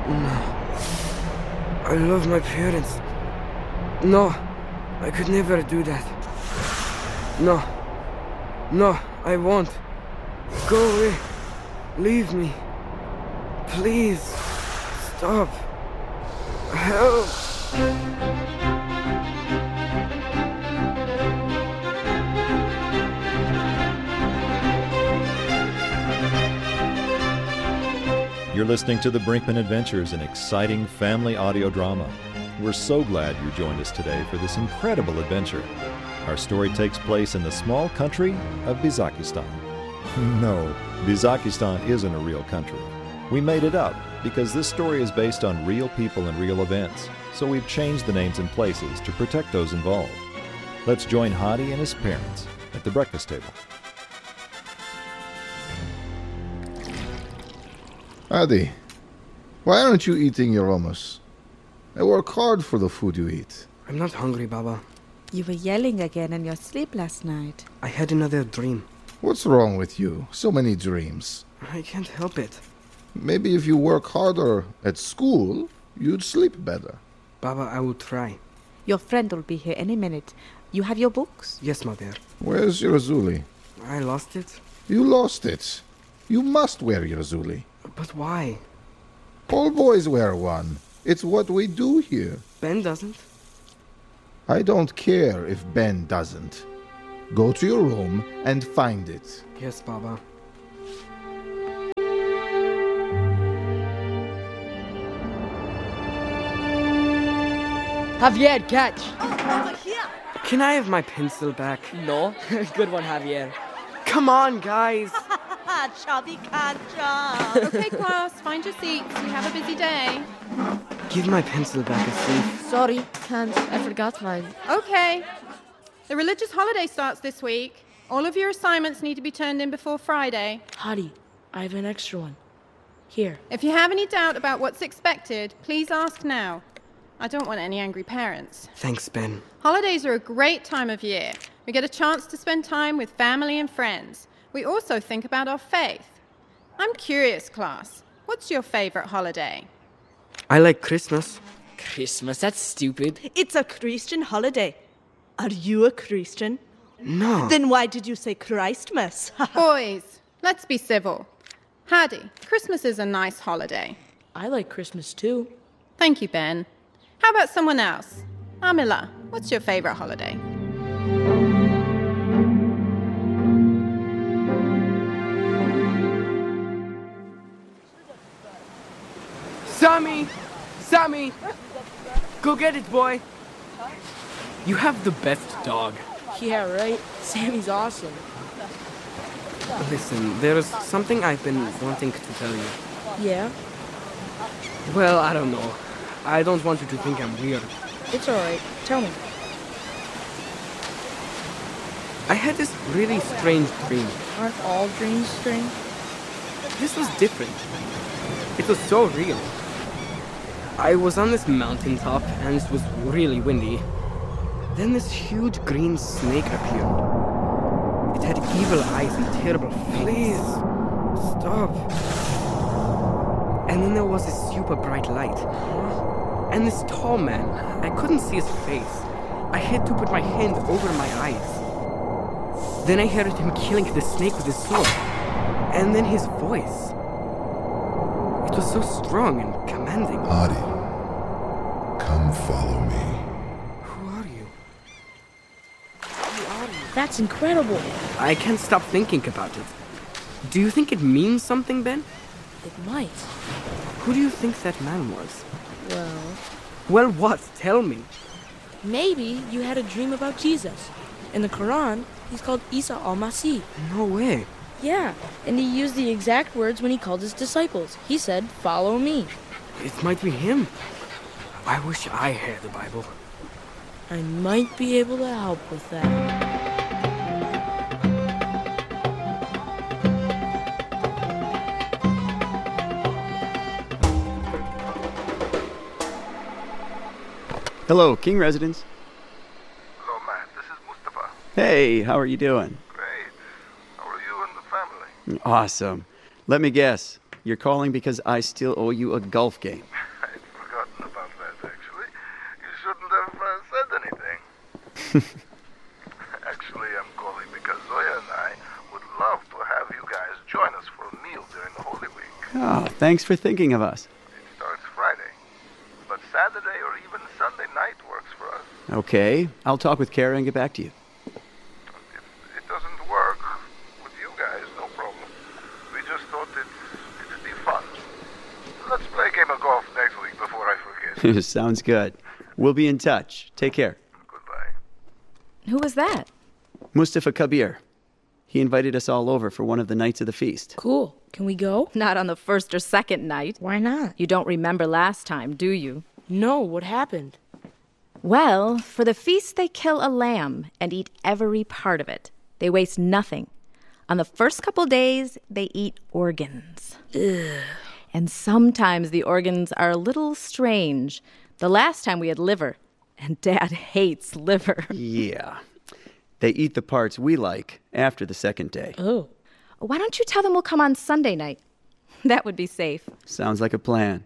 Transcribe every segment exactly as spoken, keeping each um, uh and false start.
No. I love my parents. No, I could never do that. No. No, I won't. Go away. Leave me. Please. Stop. Help. You're listening to The Brinkman Adventures, an exciting family audio drama. We're so glad you joined us today for this incredible adventure. Our story takes place in the small country of Byzakistan. No, Byzakistan isn't a real country. We made it up because this story is based on real people and real events, so we've changed the names and places to protect those involved. Let's join Hadi and his parents at the breakfast table. Hadi, why aren't you eating your hummus? I work hard for the food you eat. I'm not hungry, Baba. You were yelling again in your sleep last night. I had another dream. What's wrong with you? So many dreams. I can't help it. Maybe if you work harder at school, you'd sleep better. Baba, I will try. Your friend will be here any minute. You have your books? Yes, Mother. Where's your zuli? I lost it. You lost it. You must wear your zuli. But why? All boys wear one. It's what we do here. Ben doesn't. I don't care if Ben doesn't. Go to your room and find it. Yes, Baba. Javier, catch! Oh, over here! Can I have my pencil back? No? Good one, Javier. Come on, guys! Chubby can't jump. Okay, class, find your seats. We have a busy day. Give my pencil back, Asif. Sorry, can't. I forgot mine. Okay. The religious holiday starts this week. All of your assignments need to be turned in before Friday. Hadi, I have an extra one. Here. If you have any doubt about what's expected, please ask now. I don't want any angry parents. Thanks, Ben. Holidays are a great time of year. We get a chance to spend time with family and friends. We also think about our faith. I'm curious, class. What's your favorite holiday? I like Christmas. Christmas? That's stupid. It's a Christian holiday. Are you a Christian? No. Then why did you say Christmas? Boys, let's be civil. Hadi, Christmas is a nice holiday. I like Christmas too. Thank you, Ben. How about someone else? Amila, what's your favorite holiday? Sammy! Sammy! Go get it, boy! You have the best dog. Yeah, right? Sammy's awesome. Listen, there's something I've been wanting to tell you. Yeah? Well, I don't know. I don't want you to think I'm weird. It's alright. Tell me. I had this really strange dream. Aren't all dreams strange? This was different. It was so real. I was on this mountaintop and it was really windy. Then this huge green snake appeared. It had evil eyes and terrible face. Please, stop. And then there was this super bright light. And this tall man, I couldn't see his face. I had to put my hand over my eyes. Then I heard him killing the snake with his sword. And then his voice. It was so strong and commanding. Hadi, come follow me. Who are you? Who are you? That's incredible. I can't stop thinking about it. Do you think it means something, Ben? It might. Who do you think that man was? Well, Well, what? Tell me. maybe you had a dream about Jesus. In the Quran, he's called Isa al-Masih. No way. Yeah, and he used the exact words when he called his disciples. He said, "Follow me." It might be him. I wish I had the Bible. I might be able to help with that. Hello, King Residence. Hello, Matt. This is Mustafa. Hey, how are you doing? Great. How are you and the family? Awesome. Let me guess. You're calling because I still owe you a golf game. Actually, I'm calling because Zoya and I would love to have you guys join us for a meal during the Holy Week. Oh, thanks for thinking of us. It starts Friday, but Saturday or even Sunday night works for us. Okay, I'll talk with Kara and get back to you. If it doesn't work with you guys, no problem. We just thought it, it'd be fun. Let's play a game of golf next week before I forget. Sounds good. We'll be in touch. Take care. Goodbye. Who was that? Mustafa Kabir. He invited us all over for one of the nights of the feast. Cool. Can we go? Not on the first or second night. Why not? You don't remember last time, do you? No, what happened? Well, for the feast they kill a lamb and eat every part of it. They waste nothing. On the first couple days, they eat organs. Ugh. And sometimes the organs are a little strange. The last time we had liver, and Dad hates liver. Yeah. They eat the parts we like after the second day. Oh. Why don't you tell them we'll come on Sunday night? That would be safe. Sounds like a plan.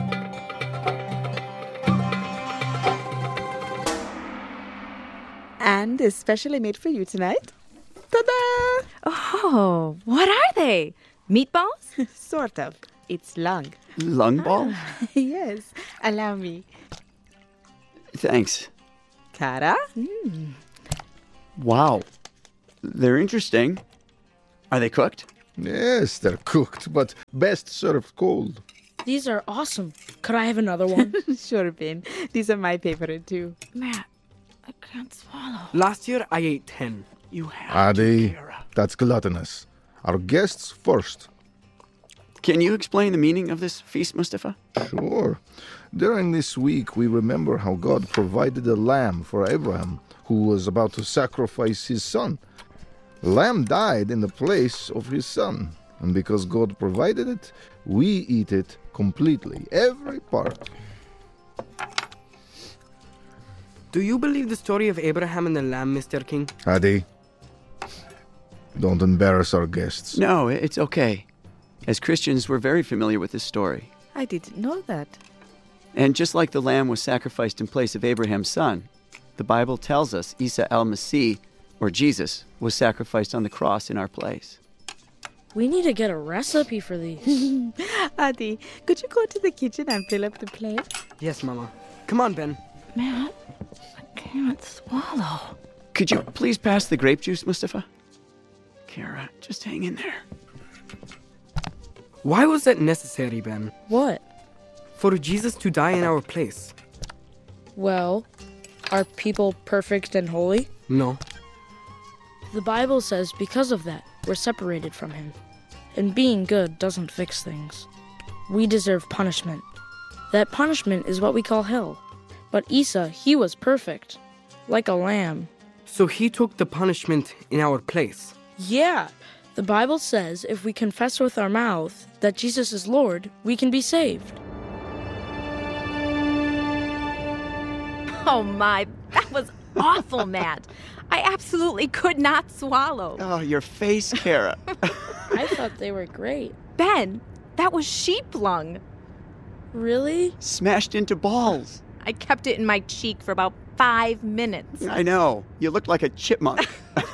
And especially made for you tonight. Ta-da! Oh, what are they? Meatballs? Sort of. It's lung. Lung ball? Yes. Allow me. Thanks. Kara? Mm. Wow. They're interesting. Are they cooked? Yes, they're cooked, but best served cold. These are awesome. Could I have another one? Sure, Ben. These are my favorite, too. Matt, I can't swallow. Last year, I ate ten. You have Adi, to, Kara. that's gluttonous. Our guests first. Can you explain the meaning of this feast, Mustafa? Sure. During this week, we remember how God provided a lamb for Abraham, who was about to sacrifice his son. The lamb died in the place of his son, and because God provided it, we eat it completely, every part. Do you believe the story of Abraham and the lamb, Mister King? Adi, don't embarrass our guests. No, it's okay. As Christians, we're very familiar with this story. I didn't know that. And just like the lamb was sacrificed in place of Abraham's son, the Bible tells us Isa al-Masih, or Jesus, was sacrificed on the cross in our place. We need to get a recipe for these. Adi, could you go to the kitchen and fill up the plate? Yes, Mama. Come on, Ben. Matt, I can't swallow. Could you please pass the grape juice, Mustafa? Kara, just hang in there. Why was that necessary, Ben? What? For Jesus to die in our place? Well, are people perfect and holy? No. The Bible says because of that, we're separated from him. And being good doesn't fix things. We deserve punishment. That punishment is what we call hell. But Isa, he was perfect. Like a lamb. So he took the punishment in our place? Yeah. The Bible says if we confess with our mouth that Jesus is Lord, we can be saved. Oh my, that was awful, Matt. I absolutely could not swallow. Oh, your face, Kara. I thought they were great. Ben, that was sheep lung. Really? Smashed into balls. I kept it in my cheek for about five minutes. I know. You looked like a chipmunk.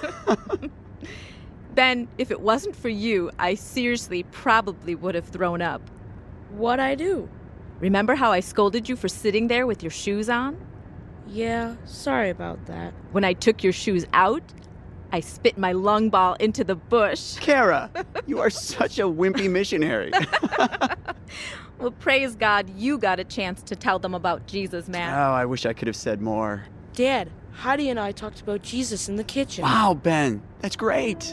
Ben, if it wasn't for you, I seriously probably would have thrown up. What'd I do? Remember how I scolded you for sitting there with your shoes on? Yeah, sorry about that. When I took your shoes out, I spit my lung ball into the bush. Kara, you are such a wimpy missionary. Well, praise God, you got a chance to tell them about Jesus, Matt. Oh, I wish I could have said more. Dad, Heidi and I talked about Jesus in the kitchen. Wow, Ben, that's great.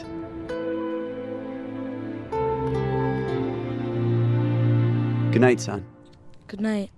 Good night, son. Good night.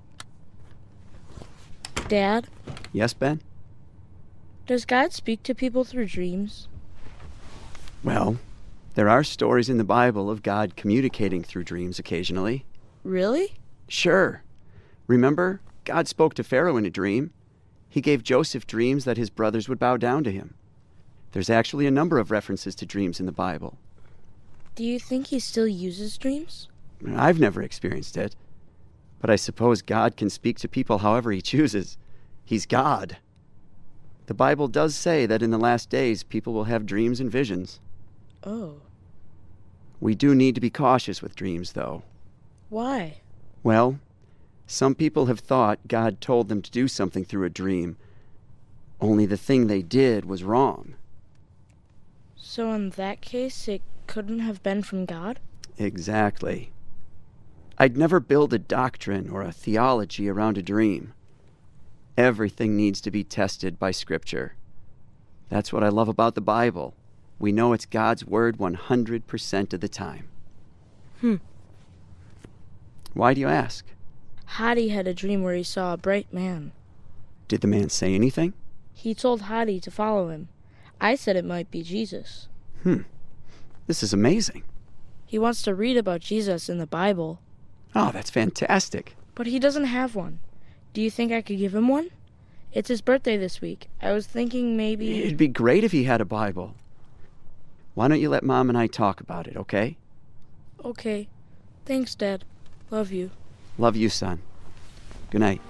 Dad, Yes, Ben? does God speak to people through dreams? Well, there are stories in the Bible of God communicating through dreams occasionally. Really? Sure. Remember, God spoke to Pharaoh in a dream. He gave Joseph dreams that his brothers would bow down to him. There's actually a number of references to dreams in the Bible. Do you think he still uses dreams? I've never experienced it. But I suppose God can speak to people however he chooses. He's God. The Bible does say that in the last days people will have dreams and visions. Oh. We do need to be cautious with dreams, though. Why? Well, some people have thought God told them to do something through a dream, only the thing they did was wrong. So in that case, it couldn't have been from God? Exactly. I'd never build a doctrine or a theology around a dream. Everything needs to be tested by Scripture. That's what I love about the Bible. We know it's God's Word one hundred percent of the time. Hmm. Why do you ask? Hadi had a dream where he saw a bright man. Did the man say anything? He told Hadi to follow him. I said it might be Jesus. Hmm. This is amazing. He wants to read about Jesus in the Bible. Oh, that's fantastic. But he doesn't have one. Do you think I could give him one? It's his birthday this week. I was thinking maybe... It'd be great if he had a Bible. Why don't you let Mom and I talk about it, okay? Okay. Thanks, Dad. Love you. Love you, son. Good night.